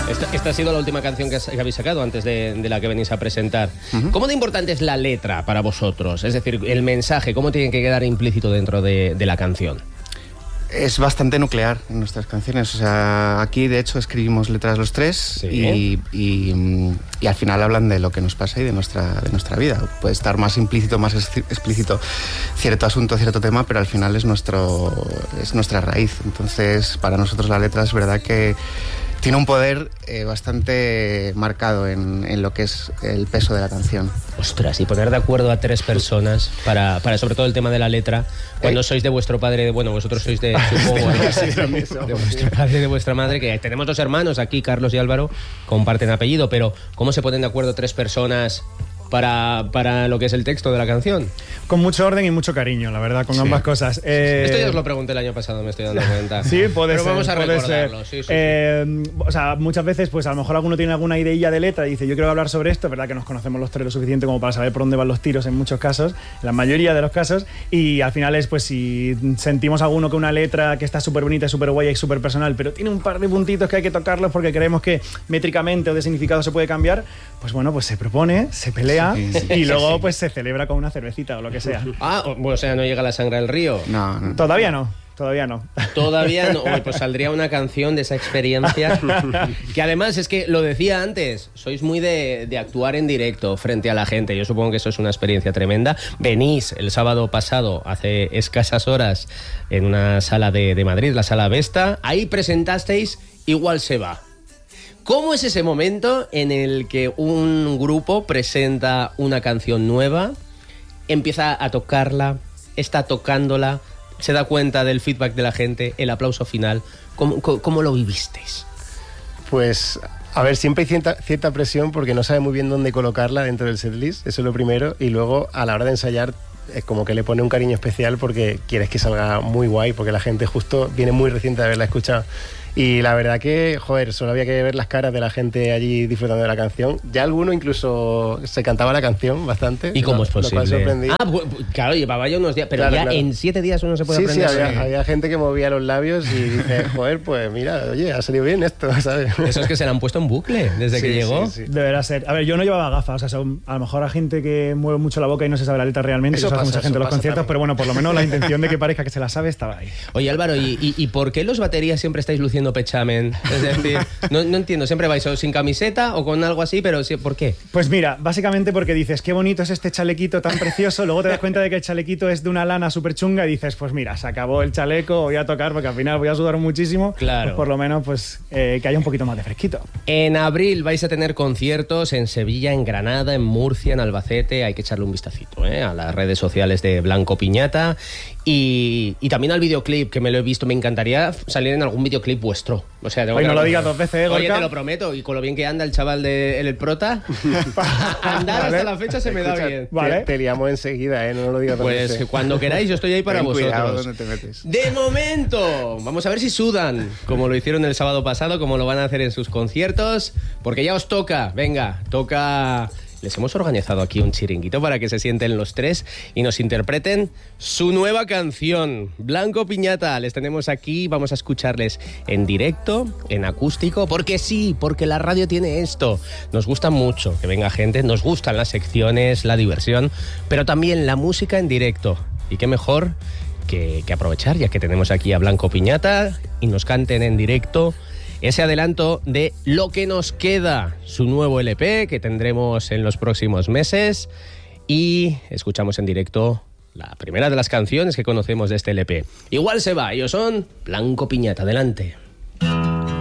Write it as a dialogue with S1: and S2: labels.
S1: Esta ha sido la última canción que habéis sacado antes de la que venís a presentar. ¿Cómo de importante es la letra para vosotros? Es decir, el mensaje, ¿cómo tiene que quedar implícito dentro de la canción?
S2: Es bastante nuclear en nuestras canciones. O sea, aquí de hecho escribimos letras los tres, sí. y al final hablan de lo que nos pasa y de nuestra vida. Puede estar más implícito, más explícito cierto asunto, cierto tema, pero al final es nuestra raíz. Entonces, para nosotros la letra es verdad que tiene un poder bastante marcado en lo que es el peso de la canción.
S1: Ostras, y poner de acuerdo a tres personas para sobre todo el tema de la letra, cuando sois de vuestro padre, bueno, vosotros sois de, supongo, de vuestro padre y de vuestra madre, que tenemos dos hermanos aquí, Carlos y Álvaro, comparten apellido, pero ¿cómo se ponen de acuerdo tres personas para lo que es el texto de la canción?
S3: Con mucho orden y mucho cariño, la verdad, con ambas cosas.
S1: Esto ya os lo pregunté el año pasado, me estoy dando cuenta.
S3: Sí, puede
S1: Pero
S3: ser.
S1: Vamos a recordarlo. Sí.
S3: O sea, muchas veces, pues a lo mejor alguno tiene alguna ideilla de letra y dice, yo quiero hablar sobre esto. Es verdad que nos conocemos los tres lo suficiente como para saber por dónde van los tiros en muchos casos, en la mayoría de los casos, y al final es, pues si sentimos alguno que una letra que está súper bonita, súper guay y súper personal, pero tiene un par de puntitos que hay que tocarlos porque creemos que métricamente o de significado se puede cambiar, pues bueno, pues se propone, se pelea y luego pues se celebra con una cervecita o lo que sea.
S1: O sea, ¿no llega la sangre al río?
S2: No.
S3: Todavía no. Todavía no.
S1: Pues saldría una canción de esa experiencia. Que además es que, lo decía antes, sois muy de actuar en directo frente a la gente. Yo supongo que eso es una experiencia tremenda. Venís el sábado pasado, hace escasas horas, en una sala de Madrid, la Sala Vesta. Ahí presentasteis Igual se va. ¿Cómo es ese momento en el que un grupo presenta una canción nueva, empieza a tocarla, está tocándola, se da cuenta del feedback de la gente, el aplauso final? ¿Cómo lo vivisteis?
S4: Pues, a ver, siempre hay cierta presión porque no sabe muy bien dónde colocarla dentro del setlist, eso es lo primero, y luego a la hora de ensayar es como que le pone un cariño especial porque quieres que salga muy guay, porque la gente justo viene muy reciente de haberla escuchado. Y la verdad que, joder, solo había que ver las caras de la gente allí disfrutando de la canción. Ya alguno incluso se cantaba la canción bastante.
S1: ¿Y cómo es posible?
S4: Lo cual sorprendía.
S1: Claro, llevaba ya unos días, pero claro, en 7 días uno se puede aprender.
S4: Sí, había gente que movía los labios y dice, joder, pues mira, oye, ha salido bien esto, ¿sabes?
S1: Eso es que se la han puesto en bucle desde que llegó.
S4: Sí.
S3: Deberá ser. A ver, yo no llevaba gafas, o sea, a lo mejor hay gente que mueve mucho la boca y no se sabe la letra realmente, eso hace mucha gente en los conciertos, también. Pero bueno, por lo menos la intención de que parezca que se la sabe estaba ahí.
S1: Oye, Álvaro, ¿y por qué los baterías siempre estáis luciendo pechamen? Es decir, no entiendo, siempre vais o sin camiseta o con algo así, pero sí, ¿por qué?
S3: Pues mira, básicamente porque dices, qué bonito es este chalequito tan precioso, luego te das cuenta de que el chalequito es de una lana súper chunga y dices, pues mira, se acabó el chaleco, voy a tocar porque al final voy a sudar muchísimo. Claro. Pues por lo menos pues que haya un poquito más de fresquito.
S1: En abril vais a tener conciertos en Sevilla, en Granada, en Murcia, en Albacete. Hay que echarle un vistacito a las redes sociales de Blanco Piñata y también al videoclip, que me lo he visto. Me encantaría salir en algún videoclip vuestro. O sea,
S3: hoy no lo digas 2 veces,
S1: Oye, te lo prometo, y con lo bien que anda el chaval el prota, andar ¿vale? Hasta la fecha se me da bien.
S4: Vale. Te liamos enseguida, no lo digas 2 veces.
S1: Pues cuando queráis, yo estoy ahí para vosotros.
S2: Cuidado donde te metes.
S1: De momento, vamos a ver si sudan, como lo hicieron el sábado pasado, como lo van a hacer en sus conciertos, porque ya os toca, venga, toca... Les hemos organizado aquí un chiringuito para que se sienten los tres y nos interpreten su nueva canción, Blanco Piñata. Les tenemos aquí, vamos a escucharles en directo, en acústico, porque sí, porque la radio tiene esto. Nos gusta mucho que venga gente, nos gustan las secciones, la diversión, pero también la música en directo. Y qué mejor que aprovechar, ya que tenemos aquí a Blanco Piñata y nos canten en directo ese adelanto de Lo que nos queda, su nuevo LP que tendremos en los próximos meses, y escuchamos en directo la primera de las canciones que conocemos de este LP. Igual se va, ellos son Blanco Piñata, adelante.